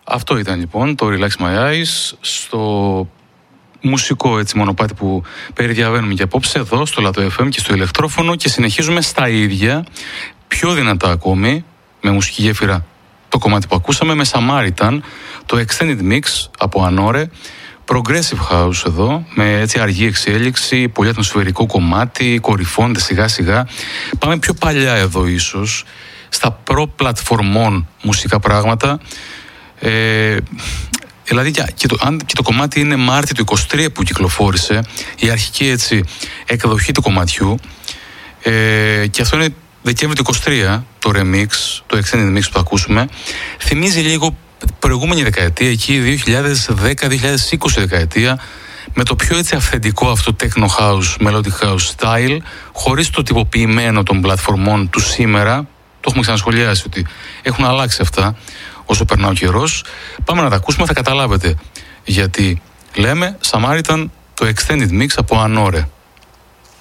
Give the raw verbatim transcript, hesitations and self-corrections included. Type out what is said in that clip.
Αυτό ήταν λοιπόν το Relax My Eyes στο μουσικό έτσι μονοπάτι που περιδιαβαίνουμε και απόψε εδώ στο Λατό εφ εμ και στο ηλεκτρόφωνο, και συνεχίζουμε στα ίδια, πιο δυνατά ακόμη, με μουσική γέφυρα το κομμάτι που ακούσαμε, με Samaritan, το Extended Mix από Ανόρε, Progressive House εδώ, με έτσι αργή εξέλιξη, πολύ ατμοσφαιρικό κομμάτι, κορυφώνεται σιγά σιγά. Πάμε πιο παλιά εδώ ίσως, στα προ-πλατφορμών μουσικά πράγματα. Ε, δηλαδή και το, αν και το κομμάτι είναι Μάρτιο του είκοσι τρία που κυκλοφόρησε, η αρχική έτσι εκδοχή του κομματιού, ε, και αυτό είναι Δεκέμβρη του είκοσι τρία, το remix, το extended mix που θα ακούσουμε. Θυμίζει λίγο προηγούμενη δεκαετία, εκεί δύο χιλιάδες δέκα δύο χιλιάδες είκοσι δεκαετία, με το πιο έτσι αυθεντικό αυτό techno house, melodic house style, χωρίς το τυποποιημένο των πλατφορμών του σήμερα. Το έχουμε ξανασχολιάσει ότι έχουν αλλάξει αυτά όσο περνά ο καιρός. Πάμε να τα ακούσουμε, θα καταλάβετε γιατί λέμε Samaritan, το extended mix από Ανόρε.